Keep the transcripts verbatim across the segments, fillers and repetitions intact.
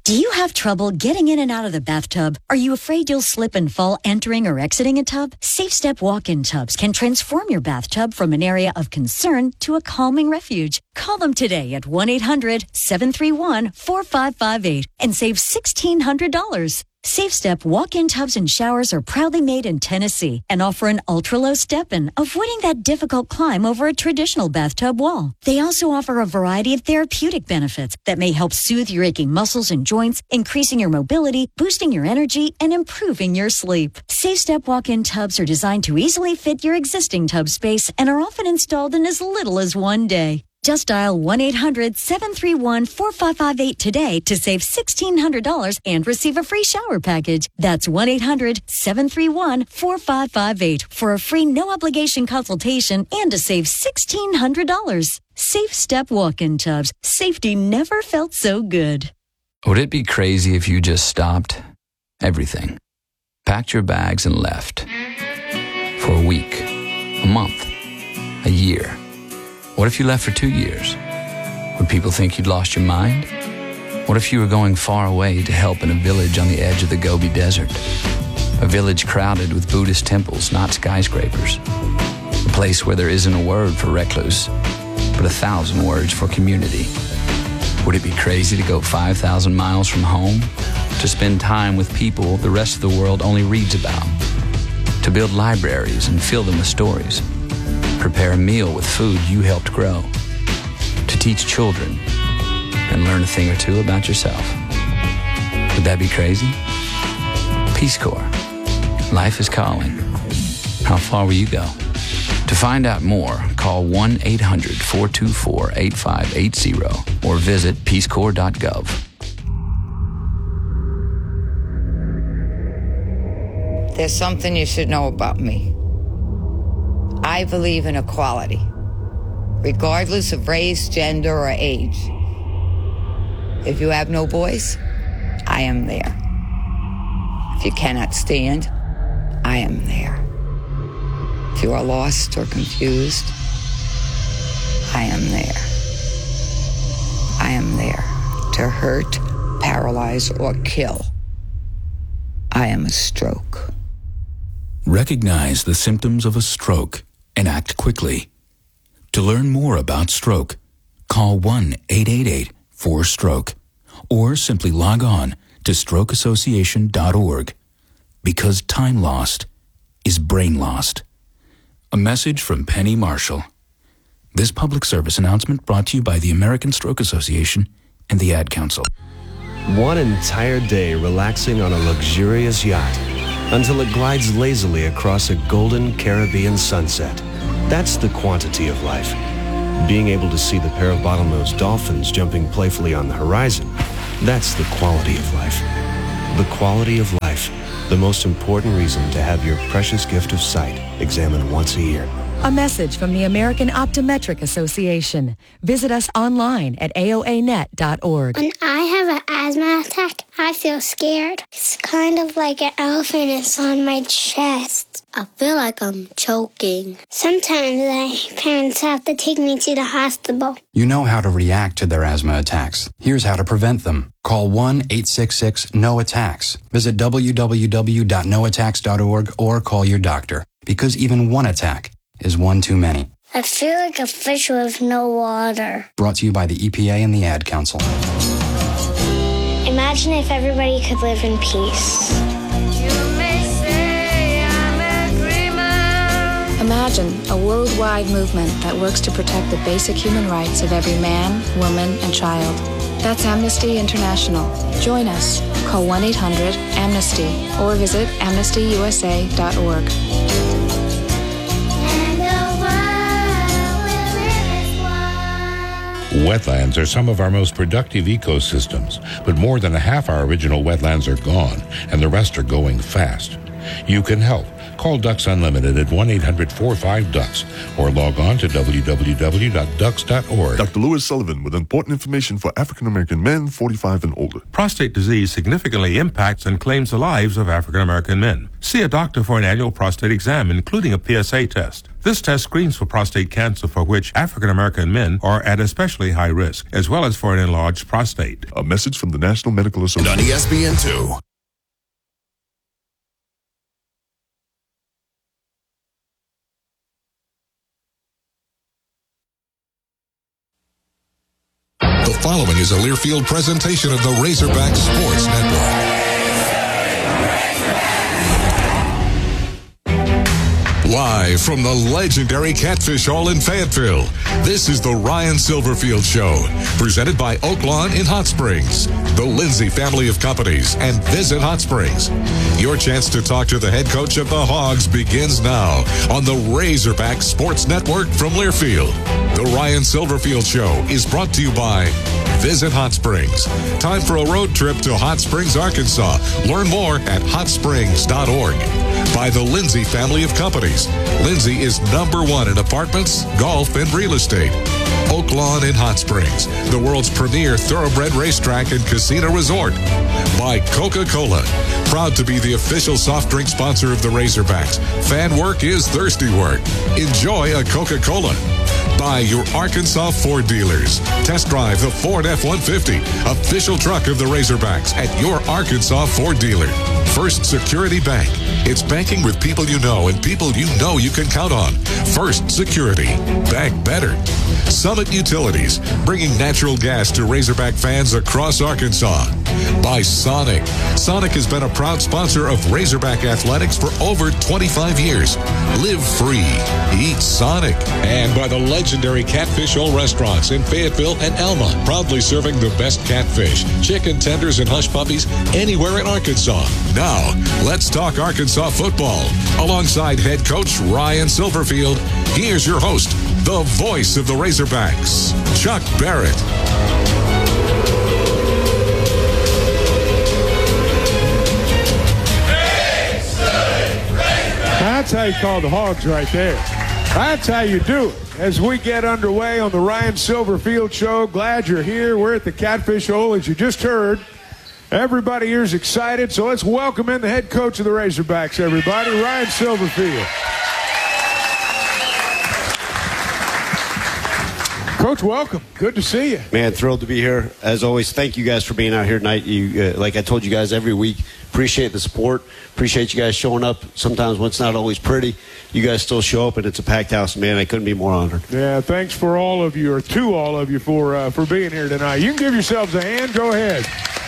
Do you have trouble getting in and out of the bathtub? Are you afraid you'll slip and fall entering or exiting a tub? Safe Step walk-in tubs can transform your bathtub from an area of concern to a calming refuge. Call them today at one eight hundred seven three one four five five eight and save sixteen hundred dollars. Safe Step walk-in tubs and showers are proudly made in Tennessee and offer an ultra-low step-in, avoiding that difficult climb over a traditional bathtub wall. They also offer a variety of therapeutic benefits that may help soothe your aching muscles and joints, increasing your mobility, boosting your energy, and improving your sleep. Safe Step walk-in tubs are designed to easily fit your existing tub space and are often installed in as little as one day. Just dial one eight hundred seven three one four five five eight today to save sixteen hundred dollars and receive a free shower package. That's one eight hundred seven three one four five five eight for a free no-obligation consultation and to save sixteen hundred dollars. Safe Step walk-in tubs. Safety never felt so good. Would it be crazy if you just stopped everything, packed your bags and left for a week, a month, a year? What if you left for two years? Would people think you'd lost your mind? What if you were going far away to help in a village on the edge of the Gobi Desert? A village crowded with Buddhist temples, not skyscrapers. A place where there isn't a word for recluse, but a thousand words for community. Would it be crazy to go five thousand miles from home? To spend time with people the rest of the world only reads about? To build libraries and fill them with stories? Prepare a meal with food you helped grow? To teach children and learn a thing or two about yourself? Would that be crazy? Peace Corps. Life is calling. How far will you go? To find out more, call one eight hundred four two four eight five eight zero or visit peace corps dot gov. There's something you should know about me. I believe in equality, regardless of race, gender, or age. If you have no voice, I am there. If you cannot stand, I am there. If you are lost or confused, I am there. I am there to hurt, paralyze, or kill. I am a stroke. Recognize the symptoms of a stroke and act quickly. To learn more about stroke, call one eight eight eight four stroke or simply log on to stroke association dot org, because time lost is brain lost. A message from Penny Marshall. This public service announcement brought to you by the American Stroke Association and the Ad Council. One entire day relaxing on a luxurious yacht until it glides lazily across a golden Caribbean sunset. That's the quantity of life. Being able to see the pair of bottlenose dolphins jumping playfully on the horizon, that's the quality of life. The quality of life, the most important reason to have your precious gift of sight examined once a year. A message from the American Optometric Association. Visit us online at A O A net dot org. When I have an asthma attack, I feel scared. It's kind of like an elephant is on my chest. I feel like I'm choking. Sometimes my parents have to take me to the hospital. You know how to react to their asthma attacks. Here's how to prevent them. Call one eight six six N O attacks. Visit w w w dot no attacks dot org or call your doctor, because even one attack is one too many. I feel like a fish with no water. Brought to you by the E P A and the Ad Council. Imagine if everybody could live in peace. You may say I'm a dreamer. Imagine a worldwide movement that works to protect the basic human rights of every man, woman, and child. That's Amnesty International. Join us. Call one eight hundred amnesty or visit amnesty u s a dot org. Wetlands are some of our most productive ecosystems, but more than a half our original wetlands are gone, and the rest are going fast. You can help. Call Ducks Unlimited at one eight hundred four five ducks or log on to w w w dot ducks dot org. Doctor Lewis Sullivan with important information for African American men forty-five and older. Prostate disease significantly impacts and claims the lives of African American men. See a doctor for an annual prostate exam, including a P S A test. This test screens for prostate cancer, for which African American men are at especially high risk, as well as for an enlarged prostate. A message from the National Medical Association. On E S P N two. The following is a Learfield presentation of the Razorback Sports Network. Live from the legendary Catfish Hall in Fayetteville, this is the Ryan Silverfield Show, presented by Oaklawn in Hot Springs, the Lindsay family of companies, and Visit Hot Springs. Your chance to talk to the head coach of the Hogs begins now on the Razorback Sports Network from Learfield. The Ryan Silverfield Show is brought to you by Visit Hot Springs. Time for a road trip to Hot Springs, Arkansas. Learn more at hot springs dot org. By the Lindsay family of companies. Lindsay is number one in apartments, golf, and real estate. Oaklawn in Hot Springs, the world's premier thoroughbred racetrack and casino resort. By Coca-Cola, proud to be the official soft drink sponsor of the Razorbacks. Fan work is thirsty work. Enjoy a Coca-Cola. By your Arkansas Ford dealers. Test drive the Ford F one fifty, official truck of the Razorbacks, at your Arkansas Ford dealer. First Security Bank. It's banking with people you know and people you know you can count on. First Security. Bank better. Summit Utilities, bringing natural gas to Razorback fans across Arkansas. By Sonic. Sonic has been a proud sponsor of Razorback Athletics for over twenty-five years. Live free. Eat Sonic. And by the legendary Catfish Hole restaurants in Fayetteville and Elma, proudly serving the best catfish, chicken tenders, and hush puppies anywhere in Arkansas. Now, let's talk Arkansas football. Alongside head coach Ryan Silverfield, here's your host, the voice of the Razorbacks, Chuck Barrett. That's how you call the Hogs right there. That's how you do it. As we get underway on the Ryan Silverfield Show, glad you're here. We're at the Catfish Hole, as you just heard. Everybody here is excited, so let's welcome in the head coach of the Razorbacks, everybody, Ryan Silverfield. Coach, welcome. Good to see you. Man, thrilled to be here. As always, thank you guys for being out here tonight. You, uh, like I told you guys every week, appreciate the support. Appreciate you guys showing up. Sometimes when it's not always pretty, you guys still show up, and it's a packed house. Man, I couldn't be more honored. Yeah, thanks for all of you, or to all of you, for uh, for being here tonight. You can give yourselves a hand. Go ahead.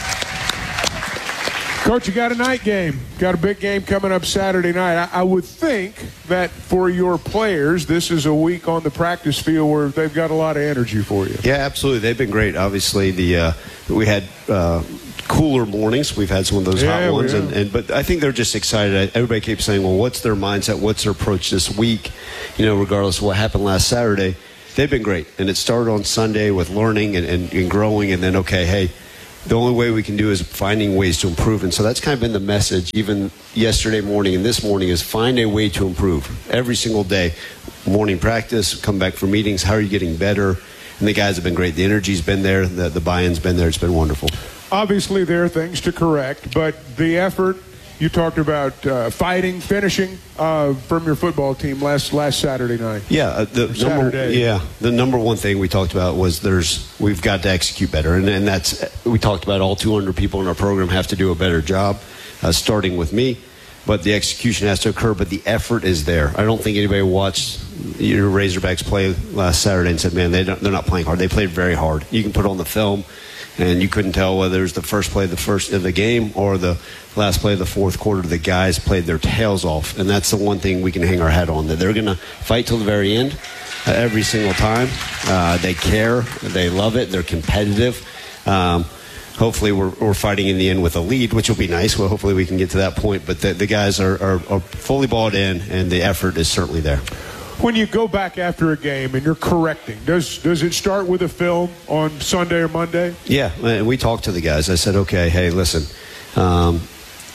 Coach, you got a night game. Got a big game coming up Saturday night. I, I would think that for your players, this is a week on the practice field where they've got a lot of energy for you. Yeah, absolutely. They've been great. Obviously, the uh, we had uh, cooler mornings. We've had some of those yeah, hot ones. Yeah. And, and But I think they're just excited. Everybody keeps saying, well, what's their mindset? What's their approach this week? You know, regardless of what happened last Saturday, they've been great. And it started on Sunday with learning and, and, and growing, and then, okay, hey, the only way we can do is finding ways to improve. And so that's kind of been the message even yesterday morning and this morning, is find a way to improve every single day. Morning practice, come back for meetings. How are you getting better? And the guys have been great. The energy's been there. The, the buy-in's been there. It's been wonderful. Obviously, there are things to correct, but the effort, you talked about uh, fighting, finishing uh, from your football team last last Saturday night. Yeah, uh, the number, yeah, the number one thing we talked about was there's we've got to execute better, and, and that's we talked about. All two hundred people in our program have to do a better job, uh, starting with me. But the execution has to occur. But the effort is there. I don't think anybody watched your Razorbacks play last Saturday and said, "Man, they don't, they're not playing hard." They played very hard. You can put it on the film, and you couldn't tell whether it was the first play of the first of the game or the last play of the fourth quarter. The guys played their tails off, and that's the one thing we can hang our hat on, that they're going to fight till the very end uh, every single time. Uh, they care. They love it. They're competitive. Um, hopefully we're, we're fighting in the end with a lead, which will be nice. Well, hopefully we can get to that point. But the, the guys are, are, are fully bought in, and the effort is certainly there. When you go back after a game and you're correcting, does does it start with a film on Sunday or Monday? Yeah, and we talked to the guys. I said, okay, hey, listen, um,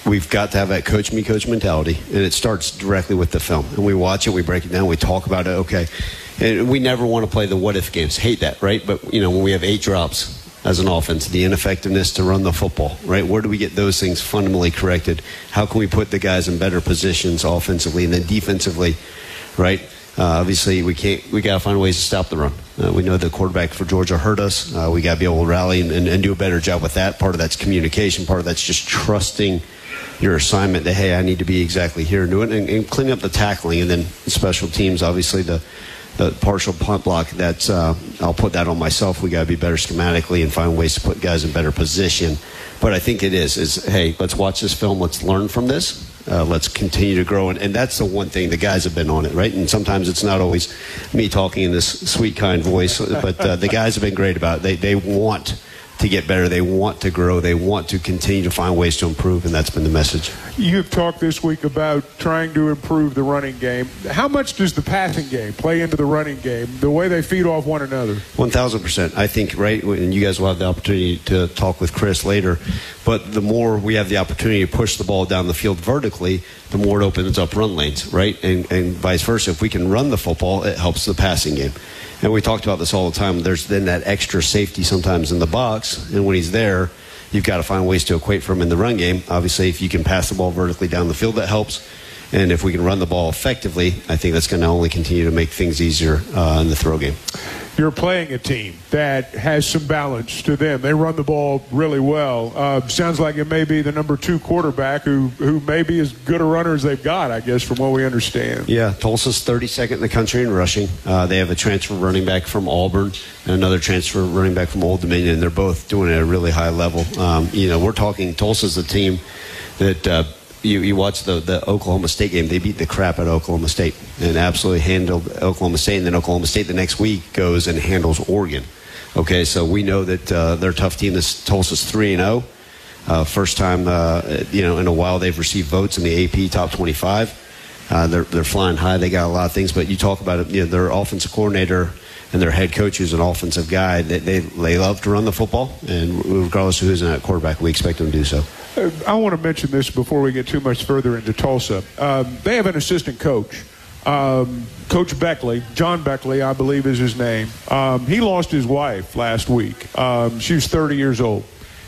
we've got to have that coach me, coach mentality, and it starts directly with the film. And we watch it, we break it down, we talk about it, okay. And we never want to play the what-if games. Hate that, right? But, you know, when we have eight drops as an offense, the ineffectiveness to run the football, right? Where do we get those things fundamentally corrected? How can we put the guys in better positions offensively and then defensively, right? Uh, obviously, we can't. We got to find ways to stop the run. Uh, we know the quarterback for Georgia hurt us. Uh, we got to be able to rally and, and, and do a better job with that. Part of that's communication. Part of that's just trusting your assignment that, hey, I need to be exactly here and do it, and, and clean up the tackling. And then special teams, obviously, the the partial punt block, that's uh, I'll put that on myself. We got to be better schematically and find ways to put guys in better position. But I think it is, is hey, let's watch this film. Let's learn from this. Uh, let's continue to grow. And, and that's the one thing the guys have been on it, right? And sometimes it's not always me talking in this sweet, kind voice, but uh, the guys have been great about it. They, they want to get better. They want to grow. They want to continue to find ways to improve, and that's been the message. You've talked this week about trying to improve the running game. How much does the passing game play into the running game, the way they feed off one another? one thousand percent. I think, right, and you guys will have the opportunity to talk with Chris later, but the more we have the opportunity to push the ball down the field vertically, the more it opens up run lanes, right? And, and vice versa. If we can run the football, it helps the passing game. And we talked about this all the time. There's then that extra safety sometimes in the box, and when he's there, you've got to find ways to equate for him in the run game. Obviously, if you can pass the ball vertically down the field, that helps. And if we can run the ball effectively, I think that's going to only continue to make things easier uh, in the throw game. You're playing a team that has some balance to them. They run the ball really well. Uh, sounds like it may be the number two quarterback who, who may be as good a runner as they've got, I guess, from what we understand. Yeah, Tulsa's thirty-second in the country in rushing. Uh, they have a transfer running back from Auburn and another transfer running back from Old Dominion. They're both doing it at a really high level. Um, you know, we're talking Tulsa's a team that uh, – You, you watch the, the Oklahoma State game. They beat the crap out of Oklahoma State and absolutely handled Oklahoma State. And then Oklahoma State the next week goes and handles Oregon. Okay, so we know that uh, they're a tough team. This Tulsa's three and oh. Uh, first time, uh, you know, in a while they've received votes in the A P top twenty-five. Uh, they're they're flying high. They got a lot of things. But you talk about it. You know, their offensive coordinator and their head coach, who's an offensive guy, they, they they love to run the football. And regardless of who's in that quarterback, we expect them to do so. I want to mention this before we get too much further into Tulsa. Um, they have an assistant coach, um, Coach Beckley. John Beckley, I believe is his name. Um, he lost his wife last week. Um, she was thirty years old.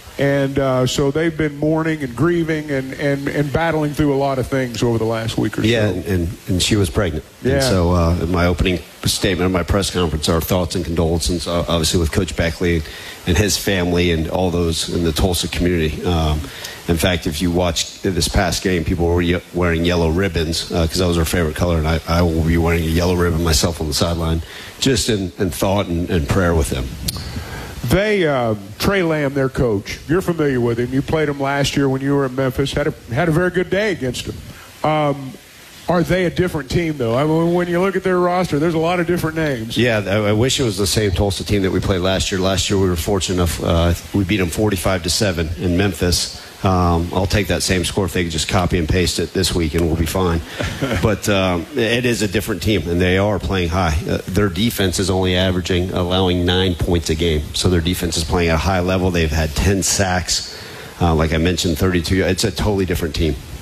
And uh, so they've been mourning and grieving and, and, and battling through a lot of things over the last week or so. Yeah, and, and, and she was pregnant. Yeah. And so uh, in my opening statement of my press conference, our thoughts and condolences, uh, obviously, with Coach Beckley and his family and all those in the Tulsa community. Um, in fact, if you watch this past game, people were ye- wearing yellow ribbons because uh, that was our favorite color, and I, I will be wearing a yellow ribbon myself on the sideline, just in, in thought and, and prayer with them. They, uh, Trey Lamb, their coach, you're familiar with him. You played him last year when you were in Memphis. Had a had a very good day against him. Um, are they a different team, though? I mean, when you look at their roster, there's a lot of different names. Yeah, I, I wish it was the same Tulsa team that we played last year. Last year we were fortunate enough, uh, we beat them forty-five to seven in Memphis. Um, I'll take that same score if they could just copy and paste it this week, and we'll be fine. But um, it is a different team, and they are playing high. Uh, their defense is only averaging, allowing nine points a game. So their defense is playing at a high level. They've had ten sacks. Uh, like I mentioned, thirty-two. It's a totally different team.